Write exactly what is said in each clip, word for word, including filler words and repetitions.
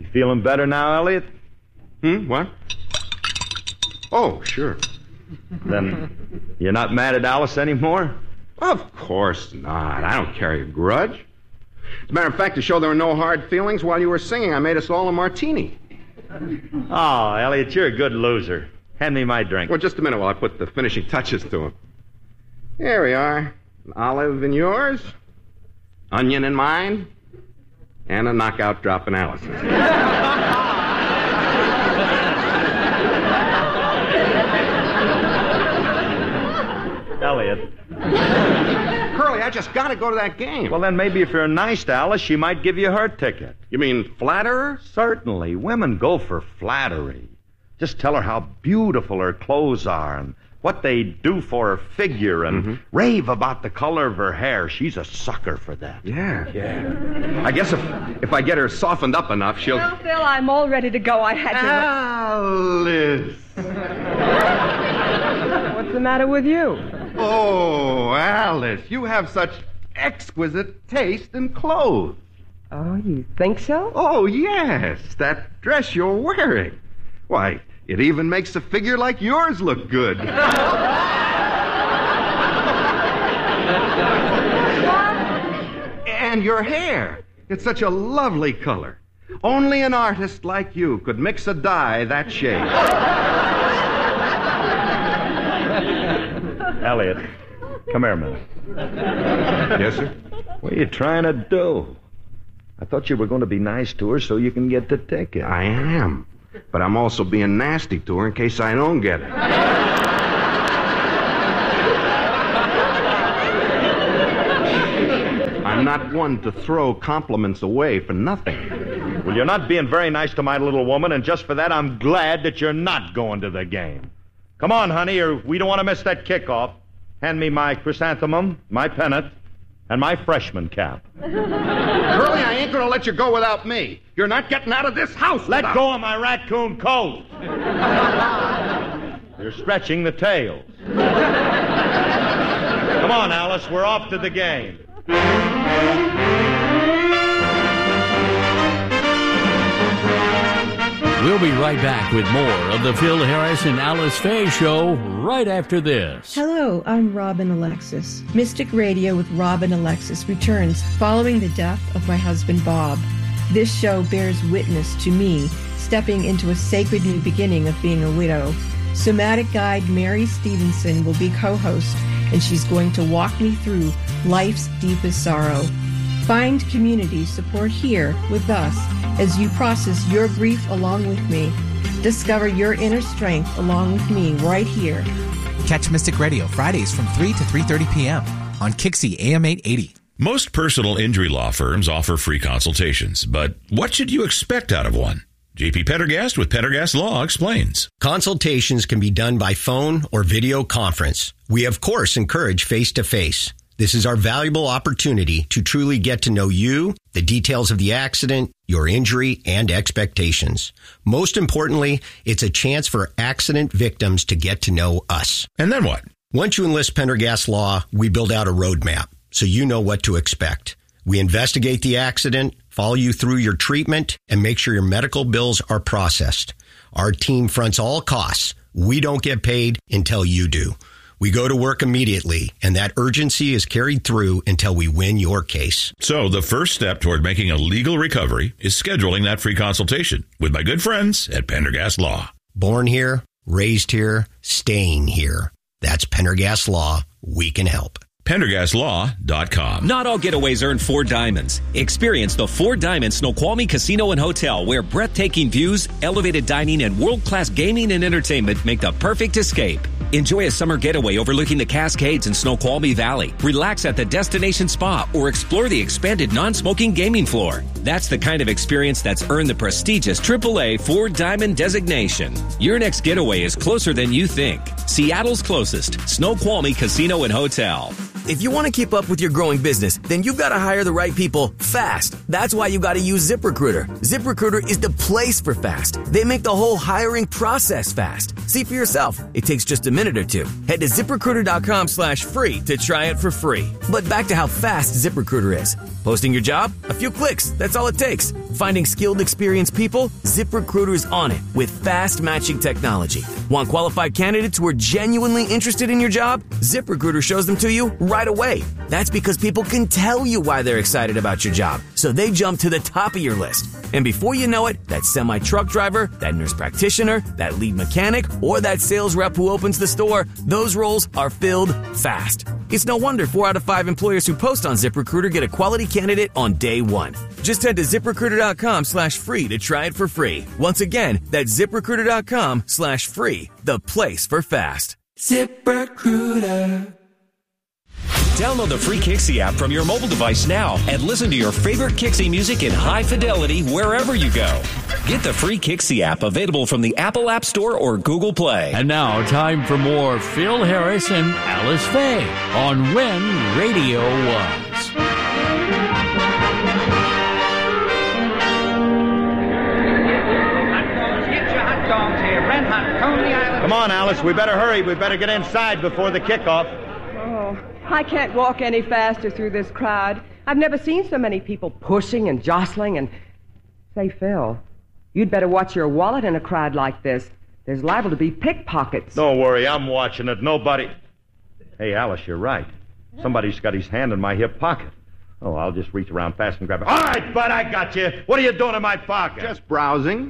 feeling better now, Elliot? Hmm, what? Oh, sure. Then you're not mad at Alice anymore? Of course not. I don't carry a grudge. As a matter of fact, to show there were no hard feelings while you were singing, I made us all a martini. Oh, Elliot, you're a good loser. Hand me my drink. Well, just a minute while I put the finishing touches to him. Here we are. An olive in yours, onion in mine, and a knockout drop in Alice's. Elliot. Curly, I just got to go to that game. Well, then maybe if you're nice to Alice, she might give you her ticket. You mean flatter her? Certainly. Women go for flattery. Just tell her how beautiful her clothes are and what they do for her figure and mm-hmm. rave about the color of her hair. She's a sucker for that. Yeah. Yeah. I guess if if I get her softened up enough, she'll... Well, Phil, I'm all ready to go. I had to... Alice! What's the matter with you? Oh, Alice, you have such exquisite taste in clothes. Oh, you think so? Oh, yes. That dress you're wearing. Why, it even makes a figure like yours look good. And your hair. It's such a lovely color. Only an artist like you could mix a dye that shade. Elliot, come here a minute. Yes, sir? What are you trying to do? I thought you were going to be nice to her so you can get the ticket. I am. But I'm also being nasty to her in case I don't get it. I'm not one to throw compliments away for nothing. Well, you're not being very nice to my little woman, and just for that, I'm glad that you're not going to the game. Come on, honey, or we don't want to miss that kickoff. Hand me my chrysanthemum, my pennant, and my freshman cap. Curly, I ain't going to let you go without me. You're not getting out of this house. Let without... go of my raccoon coat. You're stretching the tails. Come on, Alice, we're off to the game. We'll be right back with more of the Phil Harris and Alice Faye Show right after this. Hello, I'm Robin Alexis. Mystic Radio with Robin Alexis returns following the death of my husband, Bob. This show bears witness to me stepping into a sacred new beginning of being a widow. Somatic guide Mary Stevenson will be co-host, and she's going to walk me through life's deepest sorrow. Find community support here with us as you process your grief along with me. Discover your inner strength along with me right here. Catch Mystic Radio Fridays from three to three thirty p.m. on Kixie A M eight eighty. Most personal injury law firms offer free consultations, but what should you expect out of one? J P Pendergast with Pendergast Law explains. Consultations can be done by phone or video conference. We, of course, encourage face-to-face. This is our valuable opportunity to truly get to know you, the details of the accident, your injury, and expectations. Most importantly, it's a chance for accident victims to get to know us. And then what? Once you enlist Pendergast Law, we build out a roadmap so you know what to expect. We investigate the accident, follow you through your treatment, and make sure your medical bills are processed. Our team fronts all costs. We don't get paid until you do. We go to work immediately, and that urgency is carried through until we win your case. So the first step toward making a legal recovery is scheduling that free consultation with my good friends at Pendergast Law. Born here, raised here, staying here. That's Pendergast Law. We can help. Pendergast Law dot com. Not all getaways earn four diamonds. Experience the Four Diamonds Snoqualmie Casino and Hotel, where breathtaking views, elevated dining, and world-class gaming and entertainment make the perfect escape. Enjoy a summer getaway overlooking the Cascades in Snoqualmie Valley. Relax at the Destination Spa or explore the expanded non-smoking gaming floor. That's the kind of experience that's earned the prestigious triple A Four Diamond designation. Your next getaway is closer than you think. Seattle's closest, Snoqualmie Casino and Hotel. If you want to keep up with your growing business, then you've got to hire the right people fast. That's why you got to use ZipRecruiter. ZipRecruiter is the place for fast. They make the whole hiring process fast. See for yourself. It takes just a minute or two. Head to ZipRecruiter.com slash free to try it for free. But back to how fast ZipRecruiter is. Posting your job? A few clicks. That's all it takes. Finding skilled, experienced people? ZipRecruiter is on it with fast matching technology. Want qualified candidates who are genuinely interested in your job? ZipRecruiter shows them to you right away. That's because people can tell you why they're excited about your job, so they jump to the top of your list. And before you know it, that semi-truck driver, that nurse practitioner, that lead mechanic, or that sales rep who opens the store, those roles are filled fast. It's no wonder four out of five employers who post on ZipRecruiter get a quality candidate on day one. Just head to ZipRecruiter.com slash free to try it for free. Once again, that's ZipRecruiter.com slash free, the place for fast. ZipRecruiter. Download the free Kixie app from your mobile device now and listen to your favorite Kixie music in high fidelity wherever you go. Get the free Kixie app available from the Apple App Store or Google Play. And now, time for more Phil Harris and Alice Faye on When Radio Was. Come on, Alice. We better hurry. We better get inside before the kickoff. Oh, I can't walk any faster through this crowd. I've never seen so many people pushing and jostling and... Say, Phil, you'd better watch your wallet in a crowd like this. There's liable to be pickpockets. Don't worry. I'm watching it. Nobody... Hey, Alice, you're right. Somebody's got his hand in my hip pocket. Oh, I'll just reach around fast and grab it. All right, bud, I got you. What are you doing in my pocket? Just browsing.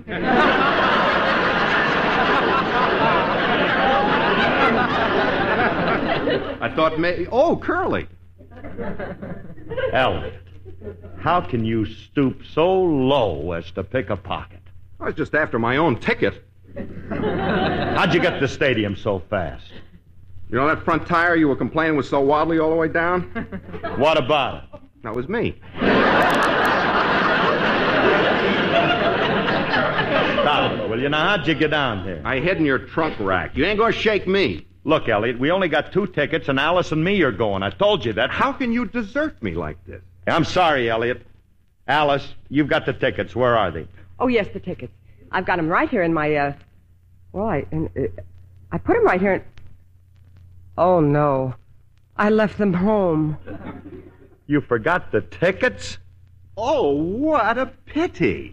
I thought maybe... Oh, Curly. Elliot, how can you stoop so low as to pick a pocket? I was just after my own ticket. How'd you get to the stadium so fast? You know that front tire you were complaining was so wobbly all the way down? What about it? That was me. Stop it, will you? Now, how'd you get down here? I hid in your trunk rack. You ain't gonna shake me. Look, Elliot, we only got two tickets, and Alice and me are going. I told you that. How can you desert me like this? I'm sorry, Elliot. Alice, you've got the tickets. Where are they? Oh, yes, the tickets. I've got them right here in my, uh... Well, I... In, uh, I put them right here in... Oh, no. I left them home. You forgot the tickets? Oh, what a pity.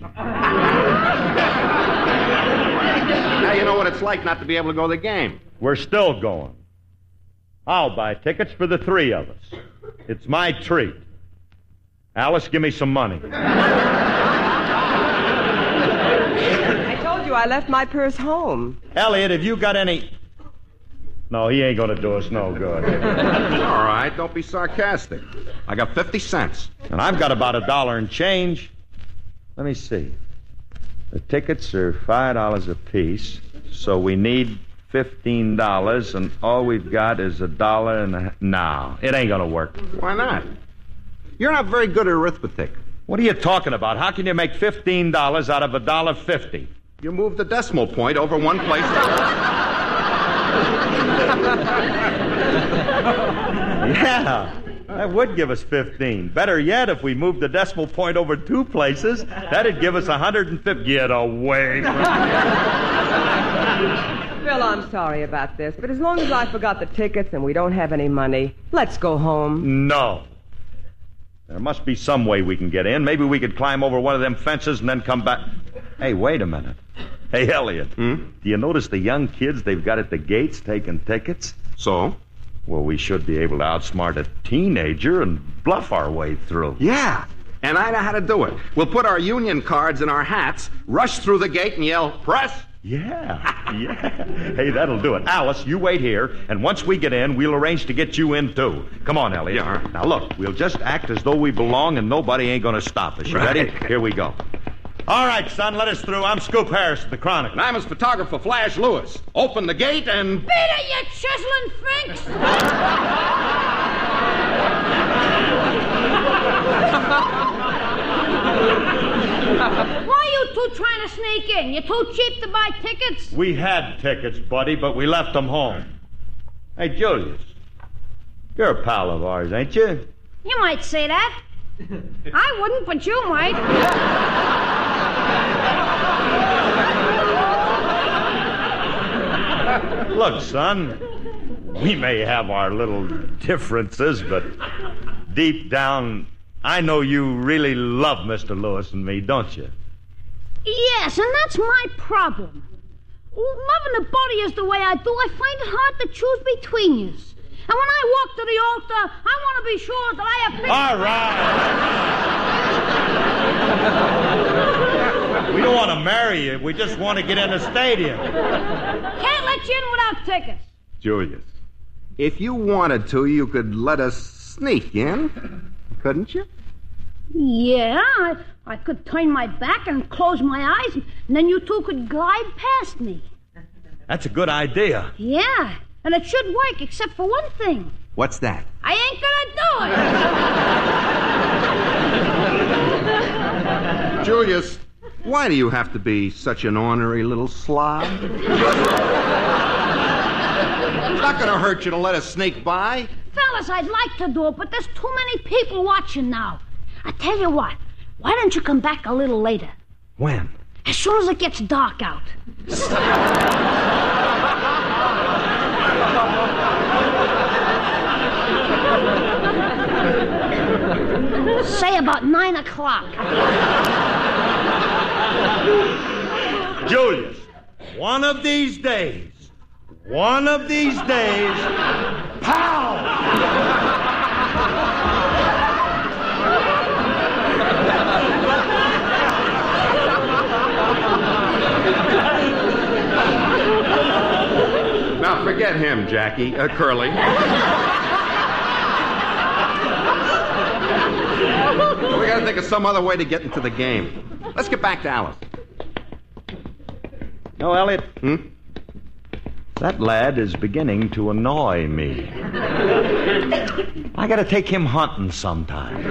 Now you know what it's like not to be able to go to the game. We're still going. I'll buy tickets for the three of us. It's my treat. Alice, give me some money. I told you I left my purse home. Elliot, have you got any... No, he ain't gonna do us no good. All right, don't be sarcastic. I got fifty cents. And I've got about a dollar in change. Let me see. The tickets are five dollars apiece, so we need fifteen dollars, and all we've got is a dollar and a... No, it ain't gonna work. Why not? You're not very good at arithmetic. What are you talking about? How can you make fifteen dollars out of a dollar fifty? You move the decimal point over one place to... Yeah, that would give us fifteen. Better yet, if we moved the decimal point over two places, that'd give us one hundred fifty. Get away from me. Phil, I'm sorry about this, but as long as I forgot the tickets and we don't have any money, let's go home. No. There must be some way we can get in. Maybe we could climb over one of them fences and then come back. Hey, wait a minute. Hey, Elliot, hmm? Do you notice the young kids they've got at the gates taking tickets? So? Well, we should be able to outsmart a teenager and bluff our way through. Yeah, and I know how to do it. We'll put our union cards in our hats, rush through the gate, and yell, "Press!" Yeah, yeah. Hey, that'll do it. Alice, you wait here, and once we get in, we'll arrange to get you in, too. Come on, Elliot. Yeah. Now, look, we'll just act as though we belong, and nobody ain't going to stop us. You Right. ready? Here we go. All right, son, let us through. I'm Scoop Harris of the Chronicle. And I'm his photographer, Flash Lewis. Open the gate and... Beat it, you chiseling finks! Why are you two trying to sneak in? You too cheap to buy tickets? We had tickets, buddy, but we left them home. Hey, Julius, You're a pal of ours, ain't you? You might say that. I wouldn't, but you might. Look, son, we may have our little differences, but deep down, I know you really love Mister Lewis and me, don't you? Yes, and that's my problem. Loving the both of you the way I do, I find it hard to choose between you. And when I walk to the altar, I want to be sure that I have been... All right. We don't want to marry you. We just want to get in the stadium. Can't let you in without tickets. Julius, if you wanted to, you could let us sneak in, couldn't you? Yeah, I, I could turn my back and close my eyes, and then you two could glide past me. That's a good idea. Yeah, and it should work, except for one thing. What's that? I ain't gonna do it. Julius, why do you have to be such an ornery little slob? It's not gonna hurt you to let us sneak by. Fellas, I'd like to do it, but there's too many people watching now. I tell you what, why don't you come back a little later? When? As soon as it gets dark out. Say about nine o'clock. Julius, one of these days, one of these days, pow! Now, forget him, Jackie. Uh, Curly. We gotta think of some other way to get into the game. Let's get back to Alice. No, Elliot. Hmm? That lad is beginning to annoy me. I gotta take him hunting sometime.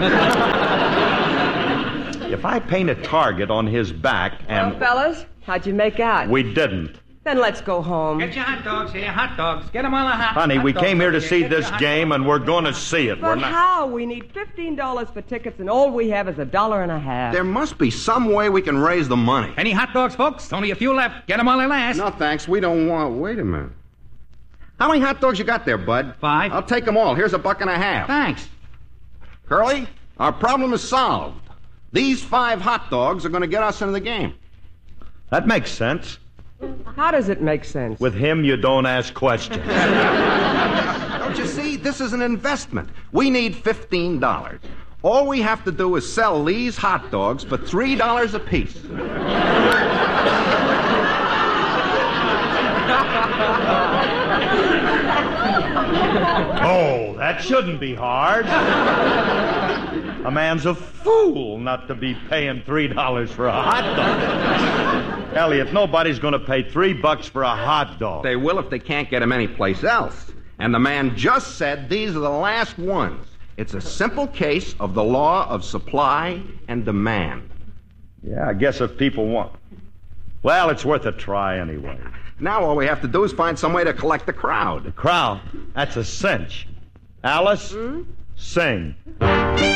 If I paint a target on his back and... Well, fellas, how'd you make out? We didn't. Then let's go home. Get your hot dogs here, hot dogs. Get them all a hot. Honey, hot we dogs came here to over see Get this game, and we're going to see it. But we're not... how? We need fifteen dollars for tickets, and all we have is a dollar and a half. There must be some way we can raise the money. Any hot dogs, folks? Only a few left. Get them all at last. No, thanks. We don't want... Wait a minute. How many hot dogs you got there, Bud? Five. I'll take them all. Here's a buck and a half. Thanks. Curly, our problem is solved. These five hot dogs are going to get us into the game. That makes sense. How does it make sense? With him, you don't ask questions. Don't you see? This is an investment. We need fifteen dollars. All we have to do is sell these hot dogs for three dollars apiece. Oh, that shouldn't be hard. A man's a fool not to be paying three dollars for a hot dog. Elliot, nobody's going to pay three bucks for a hot dog. They will if they can't get them anyplace else. And the man just said these are the last ones. It's a simple case of the law of supply and demand. Yeah, I guess if people want... Well, it's worth a try anyway. Now all we have to do is find some way to collect the crowd. The crowd? That's a cinch. Alice, hmm? Sing.